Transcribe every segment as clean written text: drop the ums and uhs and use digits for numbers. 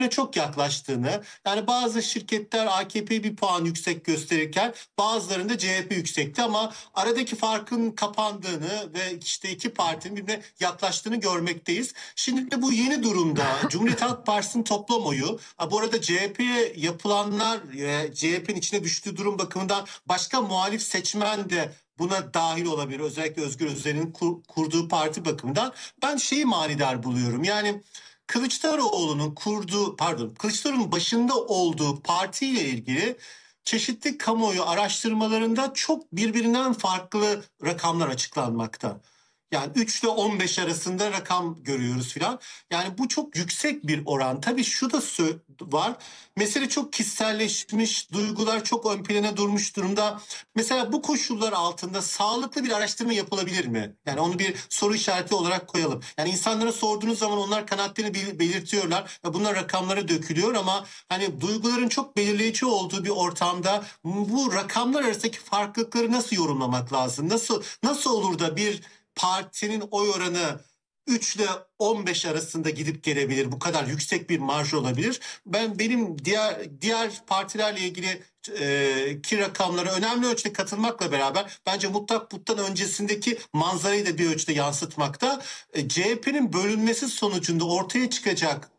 çok yaklaştığını, yani bazı şirketler AKP'yi bir puan yüksek gösterirken bazılarında CHP yüksekti ama aradaki farkın kapandığını ve işte iki partinin birbirine yaklaştığını görmekteyiz. Şimdi de bu yeni durumda Cumhuriyet Halk Partisi'nin toplam oyu, bu arada CHP'ye yapılanlar, CHP'nin içine düştüğü durum bakımından başka muhalif seçmen de buna dahil olabilir. Özellikle Özgür Özel'in kurduğu parti bakımından ben şeyi manidar buluyorum. Yani Kılıçdaroğlu'nun başında olduğu partiyle ilgili çeşitli kamuoyu araştırmalarında çok birbirinden farklı rakamlar açıklanmakta. Yani 3 ile 15 arasında rakam görüyoruz filan. Yani bu çok yüksek bir oran. Tabii şu da var. Mesele çok kişiselleşmiş, duygular çok ön plana durmuş durumda. Mesela bu koşullar altında sağlıklı bir araştırma yapılabilir mi? Yani onu bir soru işareti olarak koyalım. Yani insanlara sorduğunuz zaman onlar kanaatlerini belirtiyorlar ve bunlar rakamlara dökülüyor ama hani duyguların çok belirleyici olduğu bir ortamda bu rakamlar arasındaki farklılıkları nasıl yorumlamak lazım? Nasıl olur da bir partinin oy oranı 3 ile 15 arasında gidip gelebilir? Bu kadar yüksek bir marj olabilir. Benim diğer partilerle ilgili ki rakamlara önemli ölçüde katılmakla beraber bence mutlak buttan öncesindeki manzarayı da bir ölçüde yansıtmakta. CHP'nin bölünmesi sonucunda ortaya çıkacak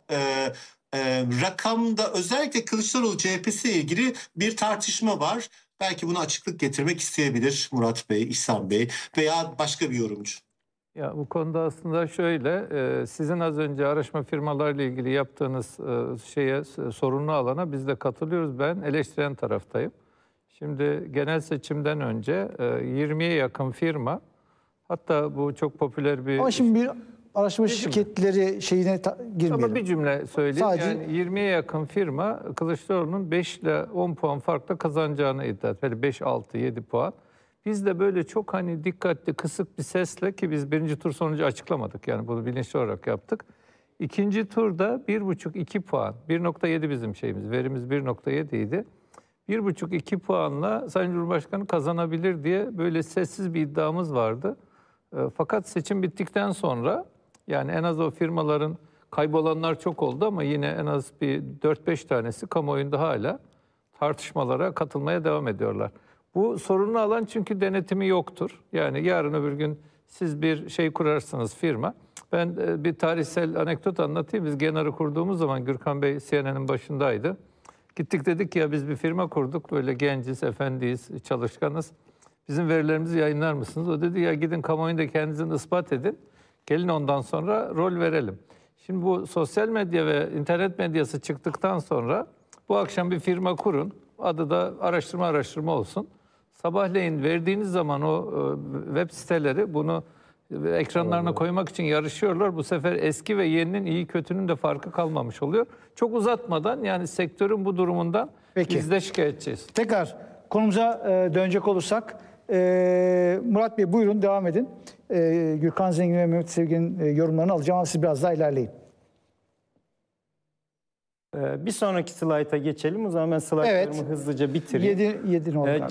rakamda özellikle Kılıçdaroğlu CHP'si ile ilgili bir tartışma var. Belki buna açıklık getirmek isteyebilir Murat Bey, İhsan Bey veya başka bir yorumcu. Ya bu konuda aslında şöyle, sizin az önce araştırma firmalarıyla ilgili yaptığınız sorunlu alana biz de katılıyoruz. Ben eleştiren taraftayım. Şimdi genel seçimden önce 20'ye yakın firma, hatta bu çok popüler bir... Ama şimdi bir araştırma şirketleri şeyine girmeyelim. Ama bir cümle söyleyeyim. Sadece... Yani 20'ye yakın firma Kılıçdaroğlu'nun 5 ile 10 puan farkla kazanacağını iddia etti. Böyle 5, 6, 7 puan. Biz de böyle çok hani dikkatli, kısık bir sesle, ki biz birinci tur sonucu açıklamadık. Yani bunu bilinçli olarak yaptık. İkinci turda 1,5-2 puan, 1,7 bizim şeyimiz, verimiz 1,7 idi. 1,5-2 puanla Sayın Cumhurbaşkanı kazanabilir diye böyle sessiz bir iddiamız vardı. Fakat seçim bittikten sonra, yani en az o firmaların, kaybolanlar çok oldu ama yine en az bir 4-5 tanesi kamuoyunda hala tartışmalara katılmaya devam ediyorlar. Bu sorunlu alan çünkü denetimi yoktur. Yani yarın öbür gün siz bir şey kurarsınız, firma. Ben bir tarihsel anekdot anlatayım. Biz Genar'ı kurduğumuz zaman Gürkan Bey CNN'in başındaydı. Gittik dedik ya biz bir firma kurduk. Böyle genciz, efendiyiz, çalışkanız. Bizim verilerimizi yayınlar mısınız? O dedi ya gidin kamuoyunda kendinizi ispat edin. Gelin ondan sonra rol verelim. Şimdi bu sosyal medya ve internet medyası çıktıktan sonra bu akşam bir firma kurun. Adı da araştırma olsun. Sabahleyin verdiğiniz zaman o web siteleri bunu ekranlarına koymak için yarışıyorlar. Bu sefer eski ve yeninin, iyi kötünün de farkı kalmamış oluyor. Çok uzatmadan, yani sektörün bu durumundan biz de şikayetçiyiz. Tekrar konumuza dönecek olursak, Murat Bey buyurun devam edin. Gürkan Zengin ve Mehmet Sevgin'in yorumlarını alacağım ama siz biraz daha ilerleyin. Bir sonraki slayta geçelim. O zaman ben slaytlarımı hızlıca bitireyim. 7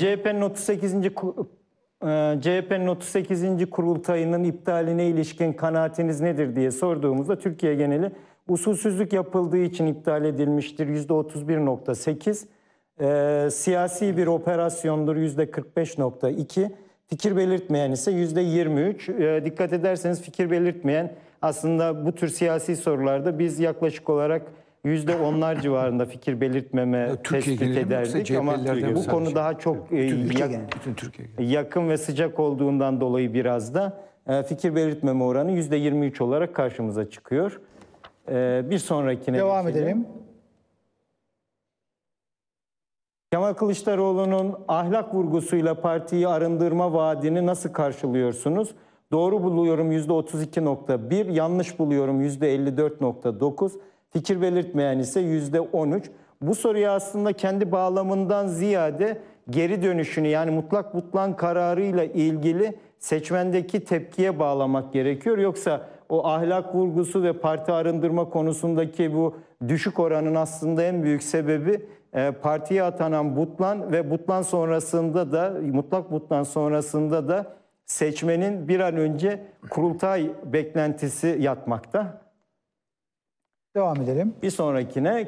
CHP'nin 38. kurultayının iptaline ilişkin kanaatiniz nedir diye sorduğumuzda Türkiye geneli usulsüzlük yapıldığı için iptal edilmiştir %31.8, siyasi bir operasyondur %45.2, fikir belirtmeyen ise %23. Dikkat ederseniz fikir belirtmeyen aslında bu tür siyasi sorularda biz yaklaşık olarak %10'lar civarında fikir belirtmeme tespit ederdik ama bu konu daha çok yakın ve sıcak olduğundan dolayı biraz da fikir belirtmeme oranı %23 olarak karşımıza çıkıyor. Bir sonrakine devam edelim. Kemal Kılıçdaroğlu'nun ahlak vurgusuyla partiyi arındırma vaadini nasıl karşılıyorsunuz? Doğru buluyorum %32.1, yanlış buluyorum %54.9. Fikir belirtmeyen ise %13. Bu soruya aslında kendi bağlamından ziyade geri dönüşünü, yani mutlak butlan kararıyla ilgili seçmendeki tepkiye bağlamak gerekiyor. Yoksa o ahlak vurgusu ve parti arındırma konusundaki bu düşük oranın aslında en büyük sebebi partiye atanan butlan ve butlan sonrasında da, mutlak butlan sonrasında da seçmenin bir an önce kurultay beklentisi yatmakta. Devam edelim. Bir sonrakine,